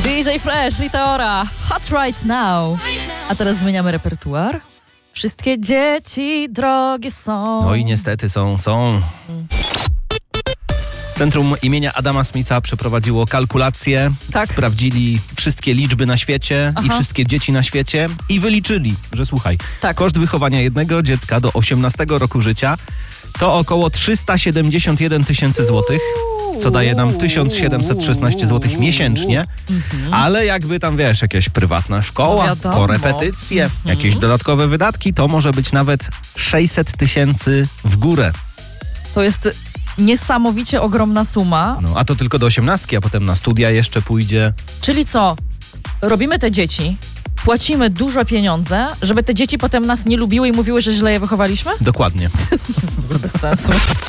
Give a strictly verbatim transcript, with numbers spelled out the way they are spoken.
D J Flash, Liteora, Hot Right Now. A teraz zmieniamy repertuar. Wszystkie dzieci drogie są. No i niestety są, są. Centrum imienia Adama Smitha przeprowadziło kalkulacje, Tak. sprawdzili wszystkie liczby na świecie Aha. i wszystkie dzieci na świecie i wyliczyli, że słuchaj, Tak. koszt wychowania jednego dziecka do osiemnastego roku życia to około trzysta siedemdziesiąt jeden tysięcy złotych, co daje nam tysiąc siedemset szesnaście złotych miesięcznie, ale jakby tam, wiesz, jakaś prywatna szkoła, No wiadomo. korepetycje, jakieś dodatkowe wydatki, to może być nawet sześćset tysięcy w górę. To jest niesamowicie ogromna suma. No, a to tylko do osiemnastki, a potem na studia jeszcze pójdzie. Czyli co? Robimy te dzieci, płacimy dużo pieniądze, żeby te dzieci potem nas nie lubiły i mówiły, że źle je wychowaliśmy? Dokładnie. Bez sensu.